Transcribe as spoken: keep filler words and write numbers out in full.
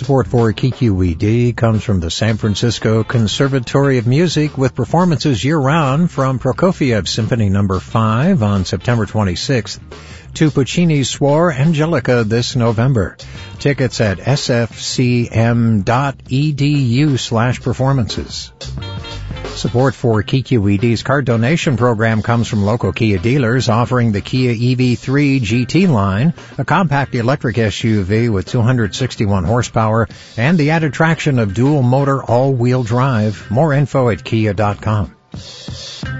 Support for K Q E D comes from the San Francisco Conservatory of Music with performances year-round from Prokofiev Symphony Number five on September twenty-sixth to Puccini's Suor Angelica this November. Tickets at sfcm.edu slash performances. Support for K Q E D's card donation program comes from local Kia dealers offering the Kia E V three G T line, a compact electric S U V with two hundred sixty-one horsepower and the added traction of dual motor all-wheel drive. More info at kia dot com.